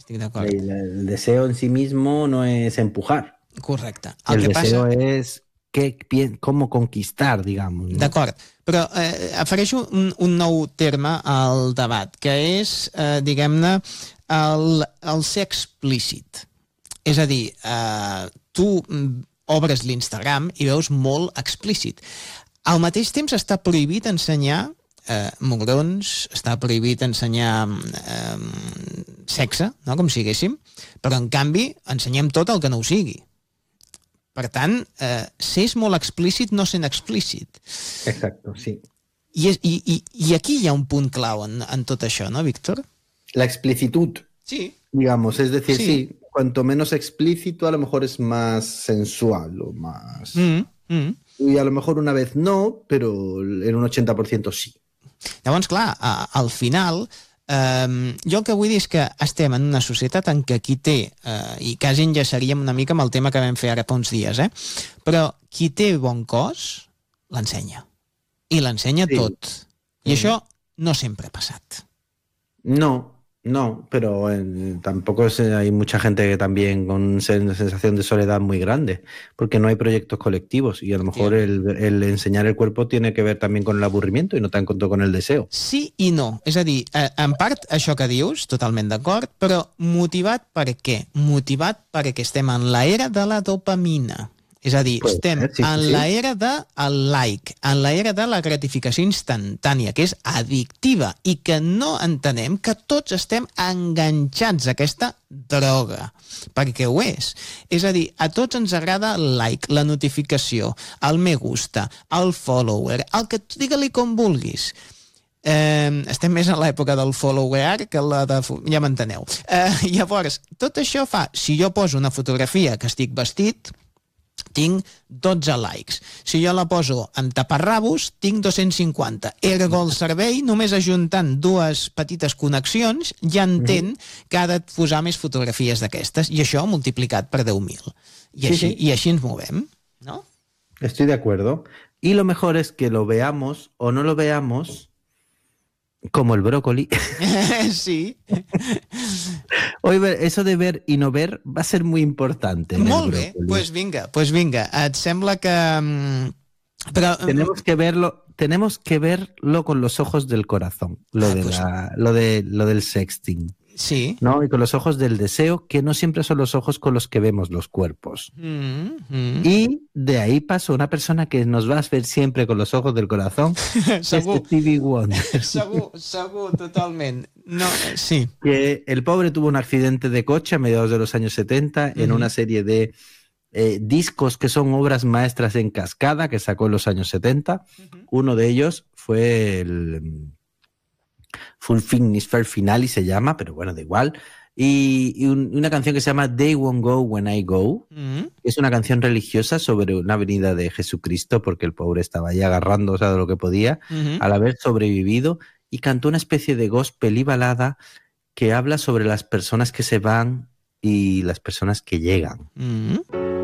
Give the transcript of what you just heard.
estic d'acord. El deseo en sí mismo no es empujar. Correcte. El deseo es cómo conquistar, digamos. ¿No? D'acord, però afereixo un nou terme al debat, que és, diguem-ne, el ser explícit. És a dir, tu obres l'Instagram i veus molt explícit. Al mateix temps està prohibit ensenyar mugrons, està prohibit ensenyar sexe, no? Com si diguéssim, però en canvi ensenyem tot el que no ho sigui. Per tant, ser és molt explícit no sent explícit. Exacto, sí. I aquí hi ha un punt clau en tot això, ¿no, Víctor? La explicitud. Sí. Digamos, es decir, sí, cuanto menos explícito a lo mejor es más sensual o más... Y a lo mejor una vez no, pero en un 80% sí. Llavors, clar, al final, jo el que vull dir és que estem en una societat en què qui té, i quasi enllaçaríem una mica amb el tema que vam fer ara fa uns dies, però qui té bon cos, l'ensenya. I l'ensenya tot. I això no sempre ha passat. No, pero tampoco hay mucha gente que también con una sensación de soledad muy grande, porque no hay proyectos colectivos y a lo mejor el enseñar el cuerpo tiene que ver también con el aburrimiento y no tanto con el deseo. Sí i no, és a dir, en part això que dius, totalment d'acord, però motivat per què? Motivat perquè estem en l'era de la dopamina. És a dir, estem en l'era del like, en l'era de la gratificació instantània, que és addictiva i que no entenem que tots estem enganxats a aquesta droga, perquè ho és. És a dir, a tots ens agrada el like, la notificació, el me gusta, el follower, el que digue-li com vulguis. Estem més en l'època del follower que la de... ja m'enteneu. Llavors, tot això fa, si jo poso una fotografia que estic vestit, tinc 12 likes. Si jo la poso en taparrabos, tinc 250. Ergo el cervell, només ajuntant dues petites connexions, ja entén que ha de posar més fotografies d'aquestes, i això multiplicat per 10.000. I així ens movem, ¿no? Estoy de acuerdo. Y lo mejor es que lo veamos o no lo veamos como el brócoli. Sí. Hoy eso de ver y no ver va a ser muy importante. Molt bé, pues vinga. Et sembla que... Però... Tenemos que verlo con los ojos del corazón, lo del sexting. Sí. ¿No? Y con los ojos del deseo, que no siempre son los ojos con los que vemos los cuerpos. Y de ahí pasó una persona que nos va a ver siempre con los ojos del corazón. Segur. Stevie Wonder. Segur, totalment. No, sí. Que el pobre tuvo un accidente de coche a mediados de los años 70 en una serie de discos que son obras maestras en cascada que sacó en los años 70. Uno de ellos fue el... Full Finish Fair Finale se llama, pero bueno, da igual. Y una canción que se llama They Won't Go When I Go. Es una canción religiosa sobre una venida de Jesucristo, porque el pobre estaba ahí agarrando, o sea, de lo que podía, al haber sobrevivido, y cantó una especie de gospel y balada que habla sobre las personas que se van y las personas que llegan.